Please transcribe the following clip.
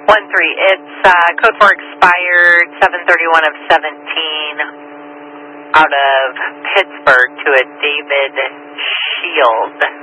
1-3. It's code 4 expired 7/31 of 17 out of Pittsburgh to a David Shield.